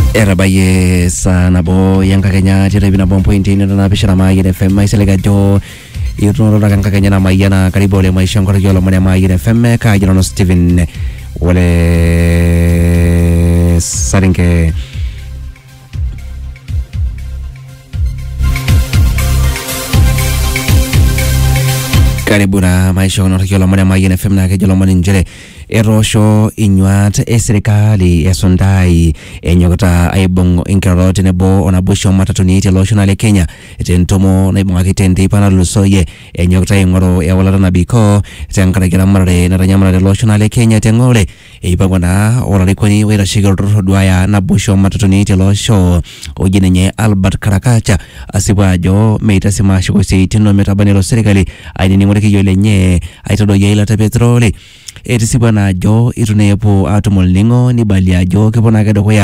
Erabaye sana bo yang kakenya jere bina bom point ini na bishara mai FM mai selega jo yuto ro kan kakenya na mai na karibu le mai shangor jo lo mai FM ka jero no Steven wale sarinke karibu na mai shangor jo lo mai FM na ke jo lo njere erosho inyuat serikali ya sondai enyogota aibongo inkerot nebo onabusho matatuni te lotional Kenya tentomo na ibonga kitende pana lusoye enyogota ingoro ya walala na biko tenkaragira marare na ranyamara de lotional Kenya tengole ibagwana orale koni wera shigol rodwaya na busho matatuni te losho ojinenye Albert Karakacha asibajo meita sima shiko seitino metabanelo serikali aini ngoreke yolenye aitodo yeila ta petroli etisibana jo itunepo atumolningo ni balia jo kebona kedo koya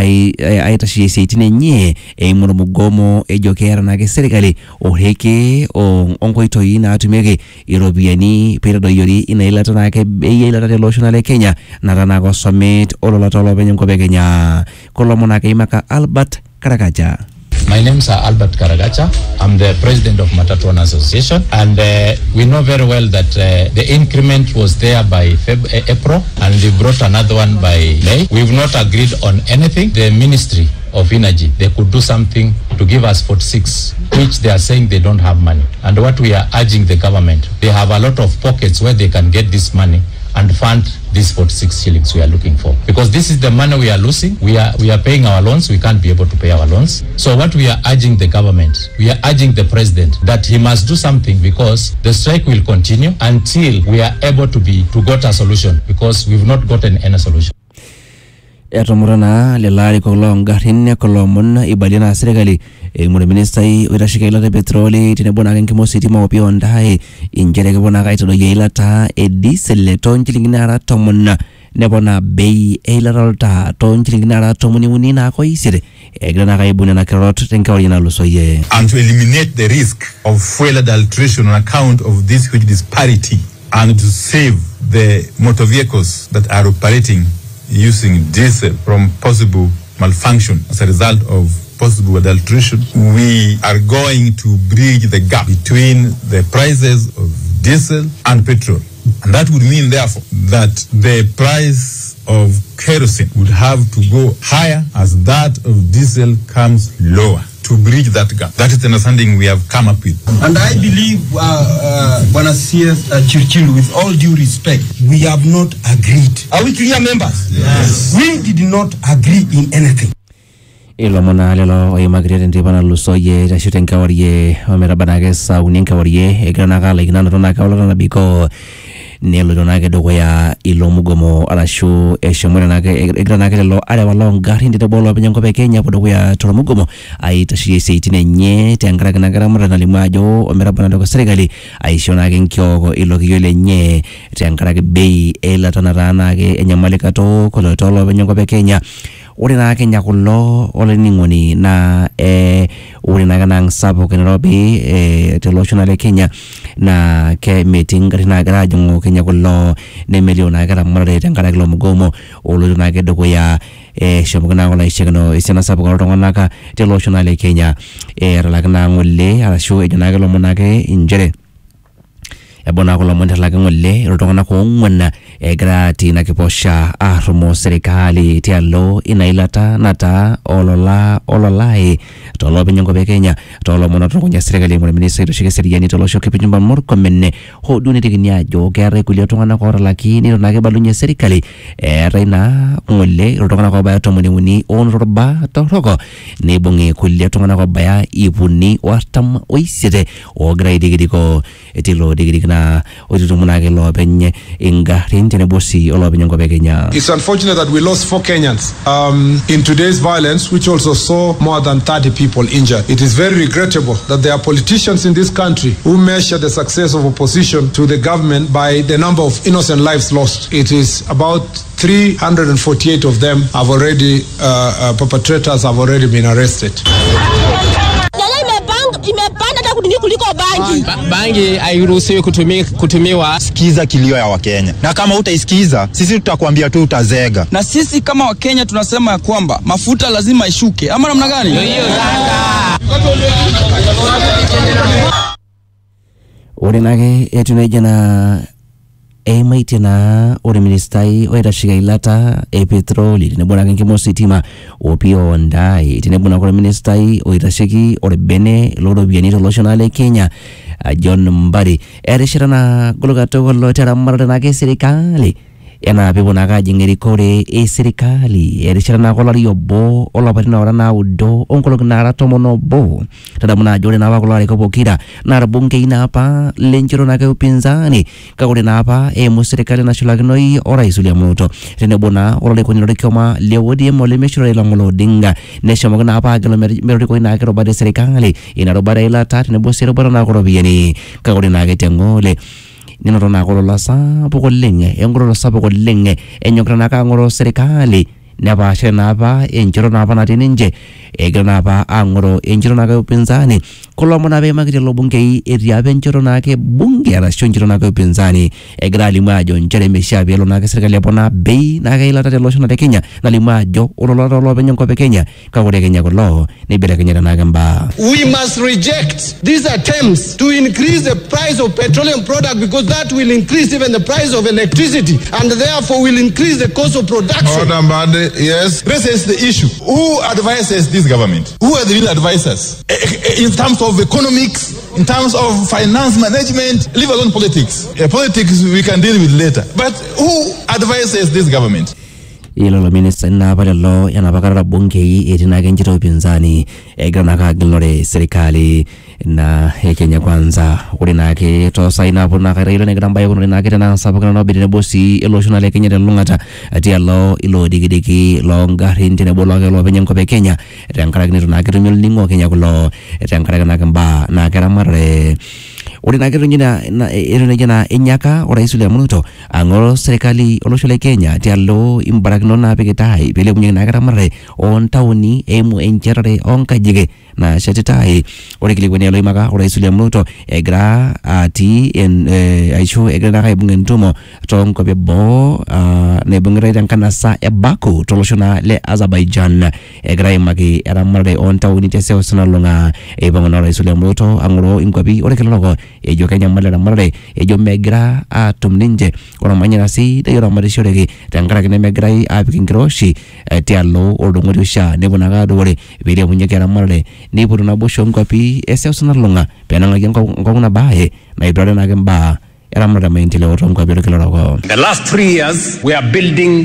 ai tashi seitine nye muno mugomo ejokera na serikali oheke onkoito ina atumeke irobiani pedo yori ina ilata na ke ilata de lotional Kenya na rana go summit ololotolo benyo Kenya kolomona ke imaka Albert Karakacha. My name is Albert Karagacha. I'm the president of Matatu Owners Association, and we know very well that the increment was there by April, and they brought another one by May. We've not agreed on anything. The Ministry of Energy, they could do something to give us 46, which they are saying they don't have money. And what we are urging the government, they have a lot of pockets where they can get this money and fund these 46 shillings we are looking for, because this is the money we are losing. We are paying our loans. We can't be able to pay our loans. So what we are urging the government, we are urging the president that he must do something, because the strike will continue until we are able to get a solution, because we've not gotten any solution. Etomurana lelari kolonga rinne kolomuna ibalina serikali mure ministai wirashika ila petroli tinebona kenkimo sitima opio ndai injere kebona kaito yeila ta diesel tonjilingina tomuna nebona bei eilaralta tonjilingina tomuni munina ko isire egrana kaibuna na carrot tenkawli na lusoye, and to eliminate the risk of fuel adulteration on account of this huge disparity, and to save the motor vehicles that are operating using diesel from possible malfunction as a result of possible adulteration. We are going to bridge the gap between the prices of diesel and petrol. And that would mean, therefore, that the price of kerosene would have to go higher as that of diesel comes lower, to bridge that gap. That is the understanding we have come up with. And I believe, Bwana CS Chirchil, with all due respect, we have not agreed. Are we clear, members? Yes. We did not agree in anything. Ilomona lelo oyemagrete ndibana lusoye tashutenka wariye omerabana sa uninka wariye egrana leginana tona kawla na biko nelo donake dogoya ilomugomo alashu eshomona nake egrana lelo ale walong gari ndite bolo benyango Kenya podogoya tolomugomo aitashi seitine nye tangara kana mara limajo omerabana dogo serikali aishona kenkyo ilokiyole nye tangara ke bei elatana rana ke enyamaleka to kolotolo benyango Kenya urina Kenya kulo ole ningoni na urina kana sapo ke Nairobi te lotional Kenya na ke meeting rina gara jongo Kenya kulo ne miliona gara mara tangara kilo mugomo olo na ke dogo ya shomgana wala ishegno isena sapo ko tonga ka te lotional Kenya relagna ngolle ala show ejana kilo monake injere ebona ko lomonda la ngolle rotongana ko ngwana grati na kiposha armo serikali tialo inailata nata ololai tolo benyongo Kenya tolo monoto kunya serikali mo minister to shike seriani tolo shoke pinyumba mor komenne ho duni tiginya jo gare kulio tongana ko lakini ronake balunya serikali reina ngolle rotongana ko baya to muni on roba to roko ne bonge kulio tongana ko baya ibuni wastam oisite o grade digiko etilo digiko na otumunake lo benye inga rintene bosi olo benyo Kenya. It's unfortunate that we lost 4 Kenyans in today's violence, which also saw more than 30 people injured. It is very regrettable that there are politicians in this country who measure the success of opposition to the government by the number of innocent lives lost. It is about 348 of them have already perpetrators have already been arrested. Imepanda kuliko bangi. Bangi hairuhusiwi kutumiwa. Sikiza kilio ya Wakenya, na kama utaisikiza sisi tutakwambia tu utazega. Na sisi kama Wakenya tunasema ya kwamba mafuta lazima ishuke, ama namna gani? Hiyo sasa. Ore nake etunejana emaitina ore ministai oitashika ilata petroli tinebona kenkimo sitima opio ndai tinebona kore ministai oitashiki ore bene loropiani tolosho le Kenya John Mbari erishirana gologato lotera marana serikali ena pibona kajingerikore serikali erishirana kolari obo olapatina ora na udo onkologna tomono bo tadamuna jore na bakolari kopokira na bunge ina apa lenjiro na upinzani kakore na apa serikali national gnoi ora isulia moto tenebona olole koniro koma lewodi mole meshura ila ngolo dinga neshomo na apa gelo merodi ko ina kero bade serikali ina robare ila tat nebo sero bana na korobieni kakore na getengole nino na kolola sapo lenge engoro sapo lenge enyokrana ka ngoro serikali neba shena ba enjiro na bana tininje egana ba angoro enjiro na ka upinzani kolomona be magire lobunge eria benjiro na ke bunge ara shonjiro na ka upinzani egra limajo njere meshabe lo na ka serikali yapona bei na ka ilata lo shona de Kenya na limajo ololo benyo ko be Kenya ka gore Kenya ko lo ni bere Kenya na gamba. We must reject these attempts to increase the price of petroleum product because that will increase even the price of electricity and therefore will increase the cost of production. Yes, this is the issue. Who advises this government? Who are the real advisors? In terms of economics, in terms of finance management, leave alone politics. Politics we can deal with later. But who advises this government? Ilo minister na pale lo yanapakara bunge etina kenjito upinzani egana ka glore serikali na Kenya kwanza uri nake to saina puna ka ilo negamba yuko nake tena sabakana no bidine bosi ilo shona le Kenya lungata ati lo ilo digidiki lo ngari ntene boloke lo benyen ko be Kenya renkara kini tunake tumil ningo Kenya kulo renkara kana kamba na kera mare uri nake tunjina na ilo jana enyaka ora isule munuto angoro serikali olo shole Kenya ati lo imbarak nona pegetai bele punya nakara mare on tauni emu encherare on kajige na shatitai ore kiligwene lo imaka ora isulia mluto egra ati en aisho egra na kai bungen tumo tonko be bo ne bungre dan kanasa e Baku toloshona le Azerbaijan egra imaki era mare on tauni tese osna longa e bangono ora isulia mluto angro inkobi ore keloko e jo Kenya male mare e jo megra atum ninje ora manyana si de ora mare shorege tangara kene megra abikingroshi tialo odongori sha nebonaga dore bile munyekera mare ni buruna bosho ngopi esesona longa penanga ngona bae na ibrada na gamba era mara maintele otongo abiro kiloro. The last 3 years we are building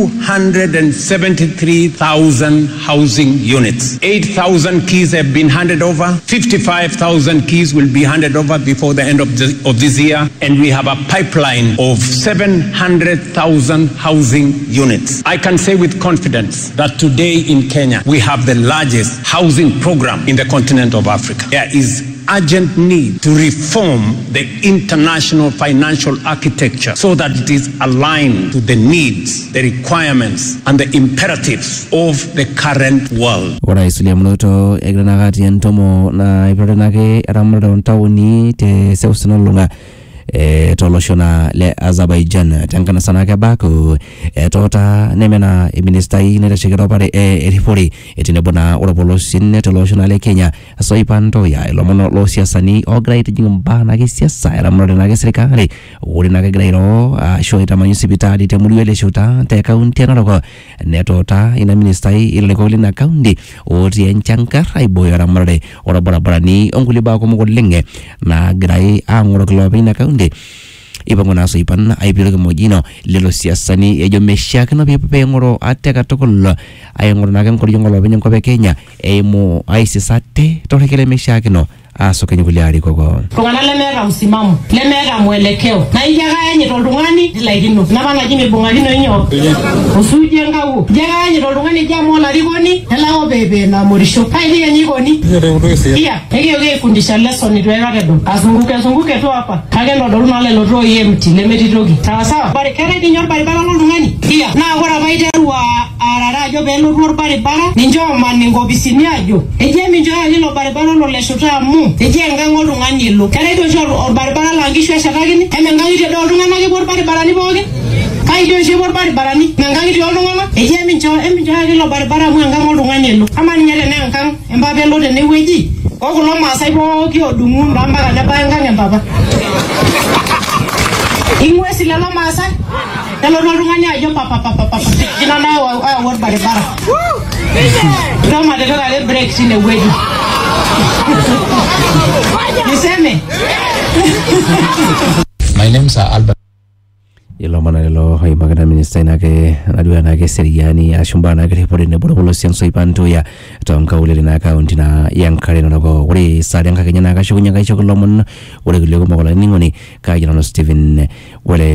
273,000 housing units. 8,000 keys have been handed over. 55,000 keys will be handed over before the end of this year, and we have a pipeline of 700,000 housing units. I can say with confidence that today in Kenya we have the largest housing program in the continent of Africa. There is urgent need to reform the international financial architecture so that it is aligned to the needs, the requirements, and the imperatives of the current world. Ora isulia mloto egranagati entomo na ibranake ramrada ontauni te seusna lunga toloshona le Azerbaijan tankana sana ke Baku tota nemena ministai ne shigero pare ripori etinebona orobolo sinne toloshona le Kenya so ipando ya lomono lo siasani ograit jingba na ke siasa era mrode na ke serikali uri na ke grairo show ita municipality te muliwele shota te county na roko ne tota ina ministai ile ko lina county oti enchankar ai boyara mrode orobora barani onguli ba ko mo lenge na grai angoro klobi na county ibangona so ipan ay biroge mojino lelo siasani ejo meshak no pepe ngoro ateka tokol ay ngoro nagen ko jongolo benyen ko be Kenya e mo ay sisate to rekele meshak no aso kenye kuliari koko kongana lemera msimamo lemera mwelekeo na ijaganye tolungani dilaigino nabanga jimi bungagino inyo usuje ngau jaganye tolungani jamola rigoni helao bebe na morisho kai yenyi goni iya ege fundisha lesson tweka kedo azunguke to hapa kage ndo doruna le lotro yemti lemeti toki sawa sawa bari kere dinyor bari bala lungani iya na gora baiterwa arara jo belo ruor baribara ninjo maningo bisinia jo eje minjo hilo baribara lo leshuta mu eje ngango lungani lo kare do jo baribara langishwe shatakini emengangi de do lungana ke bor baribara ni boge kai do je bor baribara ni ngangi de lungana eje minjo hilo baribara mu ngango lungani lo ama nyere ne nkang emba belo de ne weji okulo masai bo ki odungu ndamba kana banga ngamba ingwesi lelo masai Kalau nolungannya aja papa kina na wa baribara kama ada break sini weju niseme My name is Albert. Ilo mana lo hai magana minister nake adua nake seriani ashumba nake report ne bolo sianso ipanto ya tonka ule na account na yang kare no go ore sadang ka kenya naka shugunya ka chokolo mon ore gule ko magola ningoni ka jino Steven wale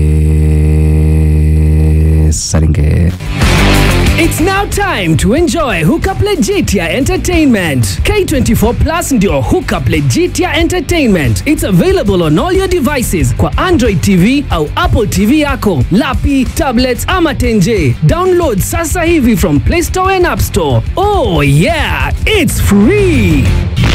saringe. It's now time to enjoy Hookup Legitia Entertainment. K24 Plus ndio Hookup Legitia Entertainment. It's available on all your devices kwa Android TV au Apple TV yako, lapi, tablets ama tenje. Download sasa hivi from Play Store and App Store. Oh yeah, it's free.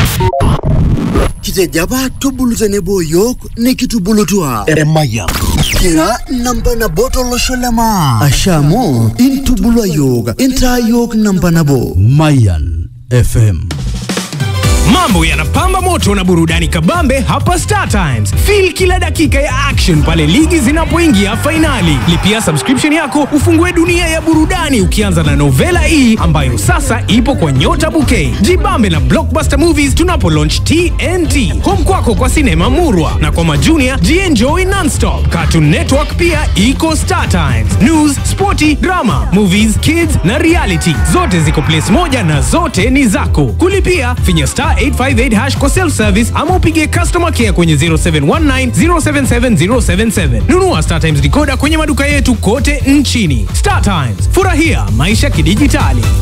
Kitejaba tubulutene boyok ne kitubulutua emaya kira namba na botolo sholema ashamo intubulwa yoga intayok namba na bo Mayan FM. Mambo yanapamba moto na burudani kabambe hapa Star Times. Feel kila dakika ya action pale ligi zinapoingia finali. Lipia subscription yako ufungue dunia ya burudani ukianza na Novela E ambayo sasa ipo kwa Nyota Bouquet. Jibambe na Blockbuster Movies tunapo launch TNT. Home kwako kwa sinema murwa na kwa majunia jienjoy non-stop. Cartoon Network pia iko Star Times. News, sporty, drama, movies, kids na reality. Zote ziko place moja na zote ni zako. Kulipia finya star 858# kwa self-service ama upige customer care kwenye 0719 077 077. Nunua Star Times decoder kwenye maduka yetu kote nchini. Star Times, furahia maisha kidijitali.